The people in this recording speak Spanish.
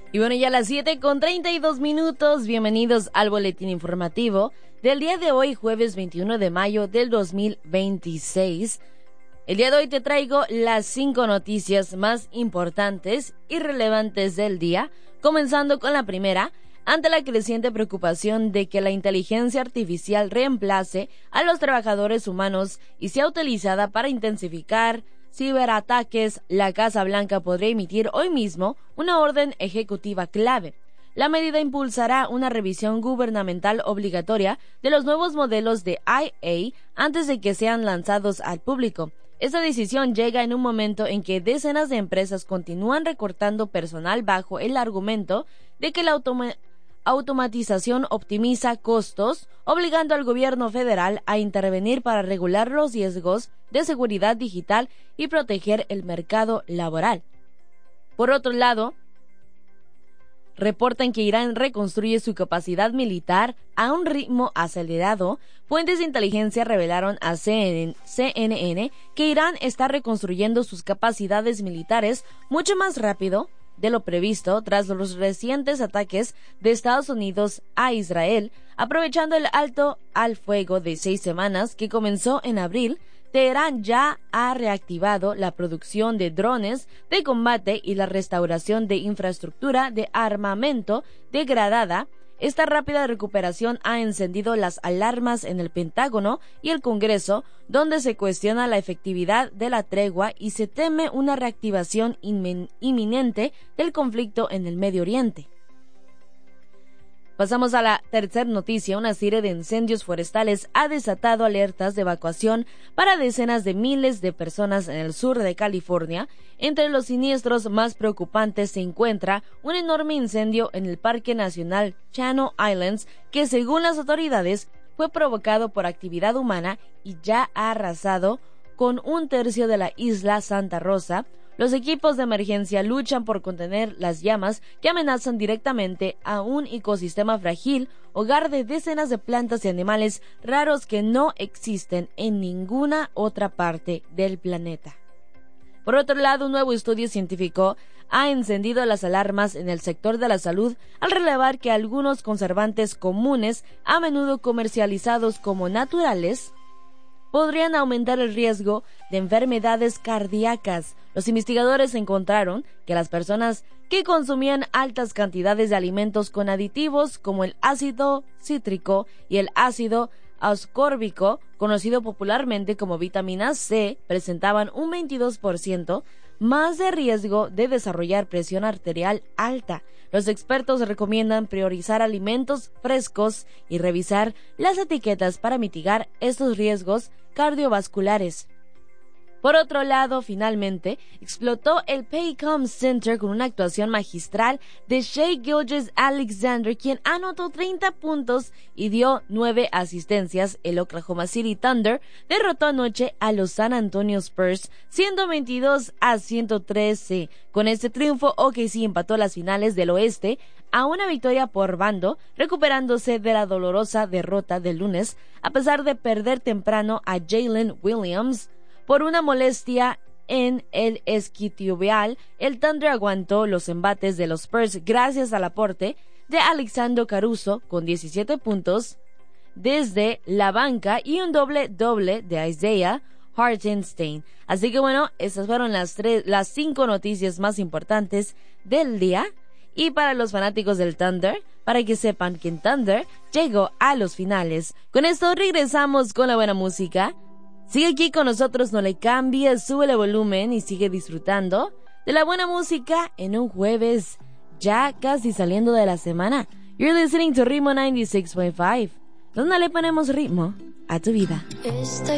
Y bueno, ya a las 7:32, bienvenidos al boletín informativo del día de hoy, jueves 21 de mayo del 2026. El día de hoy te traigo las 5 noticias más importantes y relevantes del día, comenzando con la primera. Ante la creciente preocupación de que la inteligencia artificial reemplace a los trabajadores humanos y sea utilizada para intensificar ciberataques, la Casa Blanca podría emitir hoy mismo una orden ejecutiva clave. La medida impulsará una revisión gubernamental obligatoria de los nuevos modelos de IA antes de que sean lanzados al público. Esta decisión llega en un momento en que decenas de empresas continúan recortando personal bajo el argumento de que la automatización optimiza costos, obligando al gobierno federal a intervenir para regular los riesgos de seguridad digital y proteger el mercado laboral. Por otro lado, reportan que Irán reconstruye su capacidad militar a un ritmo acelerado. Fuentes de inteligencia revelaron a CNN que Irán está reconstruyendo sus capacidades militares mucho más rápido de lo previsto tras los recientes ataques de Estados Unidos a Israel. Aprovechando el alto al fuego de 6 semanas que comenzó en abril, Teherán ya ha reactivado la producción de drones de combate y la restauración de infraestructura de armamento degradada. Esta rápida recuperación ha encendido las alarmas en el Pentágono y el Congreso, donde se cuestiona la efectividad de la tregua y se teme una reactivación inminente del conflicto en el Medio Oriente. Pasamos a la tercera noticia. Una serie de incendios forestales ha desatado alertas de evacuación para decenas de miles de personas en el sur de California. Entre los siniestros más preocupantes se encuentra un enorme incendio en el Parque Nacional Channel Islands, que según las autoridades fue provocado por actividad humana y ya ha arrasado con un tercio de la isla Santa Rosa. Los equipos de emergencia luchan por contener las llamas que amenazan directamente a un ecosistema frágil, hogar de decenas de plantas y animales raros que no existen en ninguna otra parte del planeta. Por otro lado, un nuevo estudio científico ha encendido las alarmas en el sector de la salud al revelar que algunos conservantes comunes, a menudo comercializados como naturales, podrían aumentar el riesgo de enfermedades cardíacas. Los investigadores encontraron que las personas que consumían altas cantidades de alimentos con aditivos como el ácido cítrico y el ácido ascórbico, conocido popularmente como vitamina C, presentaban un 22% más de riesgo de desarrollar presión arterial alta. Los expertos recomiendan priorizar alimentos frescos y revisar las etiquetas para mitigar estos riesgos cardiovasculares. Por otro lado, finalmente, explotó el Paycom Center con una actuación magistral de Shai Gilgeous-Alexander, quien anotó 30 puntos y dio 9 asistencias. El Oklahoma City Thunder derrotó anoche a los San Antonio Spurs 122-113. Con este triunfo, OKC empató las finales del oeste a una victoria por bando, recuperándose de la dolorosa derrota del lunes, a pesar de perder temprano a Jalen Williams por una molestia en el isquiotibial. El Thunder aguantó los embates de los Spurs gracias al aporte de Alexander Caruso con 17 puntos desde la banca y un doble-doble de Isaiah Hartenstein. Así que bueno, estas fueron las 5 noticias más importantes del día. Y para los fanáticos del Thunder, para que sepan que el Thunder llegó a los finales. Con esto regresamos con la buena música. Sigue aquí con nosotros, no le cambies, sube el volumen y sigue disfrutando de la buena música en un jueves ya casi saliendo de la semana. You're listening to Ritmo 96.5, donde le ponemos ritmo a tu vida.